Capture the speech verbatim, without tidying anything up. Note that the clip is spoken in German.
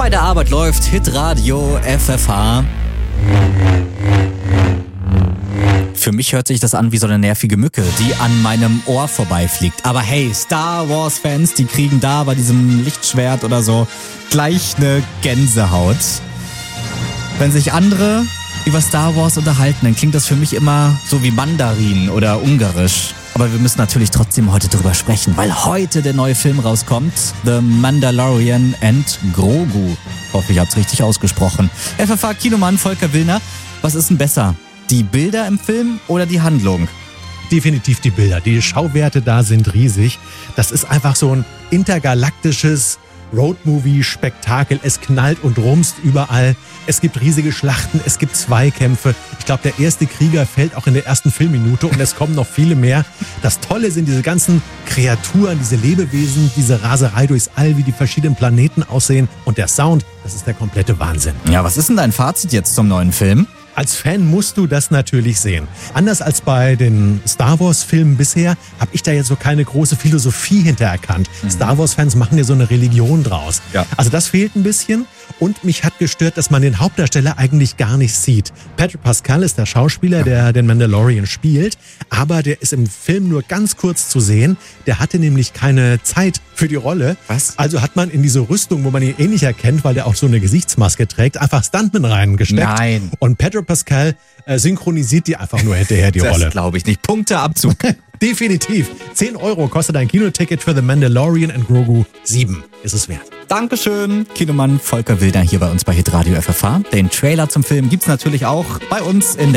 Bei der Arbeit läuft Hitradio F F H. Für mich hört sich das an wie so eine nervige Mücke, die an meinem Ohr vorbeifliegt. Aber hey, Star Wars-Fans, die kriegen da bei diesem Lichtschwert oder so gleich eine Gänsehaut. Wenn sich andere über Star Wars unterhalten, dann klingt das für mich immer so wie Mandarin oder Ungarisch. Aber wir müssen natürlich trotzdem heute drüber sprechen, weil heute der neue Film rauskommt. The Mandalorian and Grogu. Ich hoffe, ich habe es richtig ausgesprochen. F F H-Kinomann Volker Willner, was ist denn besser? Die Bilder im Film oder die Handlung? Definitiv die Bilder. Die Schauwerte da sind riesig. Das ist einfach so ein intergalaktisches Roadmovie-Spektakel. Es knallt und rumst überall. Es gibt riesige Schlachten, es gibt Zweikämpfe. Ich glaube, der erste Krieger fällt auch in der ersten Filmminute und es kommen noch viele mehr. Das Tolle sind diese ganzen Kreaturen, diese Lebewesen, diese Raserei durchs All, wie die verschiedenen Planeten aussehen. Und der Sound, das ist der komplette Wahnsinn. Ja, was ist denn dein Fazit jetzt zum neuen Film? Als Fan musst du das natürlich sehen. Anders als bei den Star Wars-Filmen bisher, habe ich da jetzt so keine große Philosophie hintererkannt. Mhm. Star Wars-Fans machen ja so eine Religion draus. Ja. Also das fehlt ein bisschen. Und mich hat gestört, dass man den Hauptdarsteller eigentlich gar nicht sieht. Pedro Pascal ist der Schauspieler, der den Mandalorian spielt. Aber der ist im Film nur ganz kurz zu sehen. Der hatte nämlich keine Zeit für die Rolle. Was? Also hat man in diese Rüstung, wo man ihn eh nicht erkennt, weil der auch so eine Gesichtsmaske trägt, einfach Stuntman reingesteckt. Nein. Und Pedro Pascal äh, synchronisiert die einfach nur hinterher, die das Rolle. Das glaube ich nicht. Punkteabzug. Definitiv. zehn Euro kostet ein Kinoticket für The Mandalorian and Grogu. sieben ist es wert. Dankeschön, Kinomann Volker Willner hier bei uns bei Hitradio F F H. Den Trailer zum Film gibt's natürlich auch bei uns in der